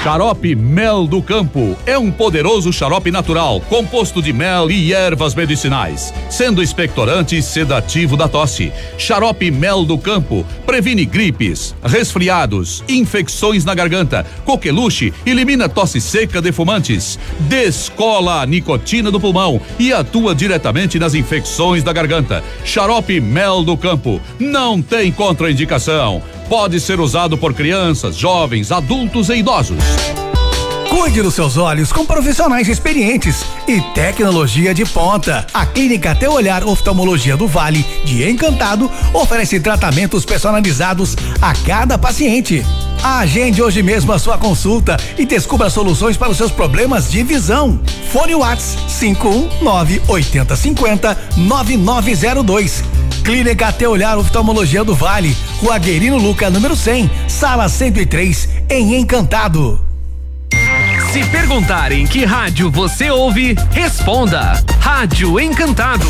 Xarope Mel do Campo é um poderoso xarope natural, composto de mel e ervas medicinais, sendo expectorante e sedativo da tosse. Xarope Mel do Campo previne gripes, resfriados, infecções na garganta, coqueluche, elimina tosse seca de fumantes, descola a nicotina do pulmão e atua diretamente nas infecções da garganta. Xarope Mel do Campo não tem contraindicação. Pode ser usado por crianças, jovens, adultos e idosos. Cuide dos seus olhos com profissionais experientes e tecnologia de ponta. A Clínica Teu Olhar Oftalmologia do Vale de Encantado oferece tratamentos personalizados a cada paciente. Agende hoje mesmo a sua consulta e descubra soluções para os seus problemas de visão. Fone WhatsApp 519-8050-9902. Clínica Teu Olhar Oftalmologia do Vale, Rua Guerino Luca, número 100, sala 103, em Encantado. Se perguntarem que rádio você ouve, responda: Rádio Encantado.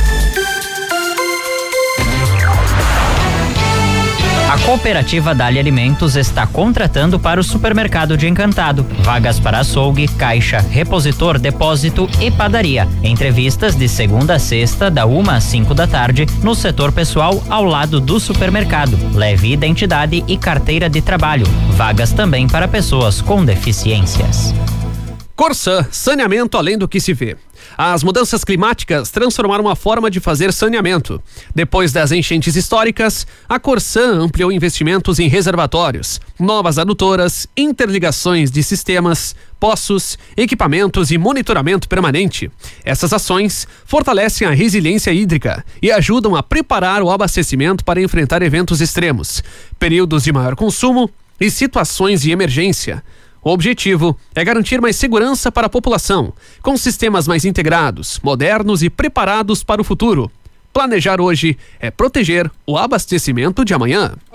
A cooperativa Dali Alimentos está contratando para o supermercado de Encantado. Vagas para açougue, caixa, repositor, depósito e padaria. Entrevistas de segunda a sexta, da 1 às 5 da tarde, no setor pessoal ao lado do supermercado. Leve identidade e carteira de trabalho. Vagas também para pessoas com deficiências. Corsã, saneamento além do que se vê. As mudanças climáticas transformaram a forma de fazer saneamento. Depois das enchentes históricas, a Corsã ampliou investimentos em reservatórios, novas adutoras, interligações de sistemas, poços, equipamentos e monitoramento permanente. Essas ações fortalecem a resiliência hídrica e ajudam a preparar o abastecimento para enfrentar eventos extremos, períodos de maior consumo e situações de emergência. O objetivo é garantir mais segurança para a população, com sistemas mais integrados, modernos e preparados para o futuro. Planejar hoje é proteger o abastecimento de amanhã.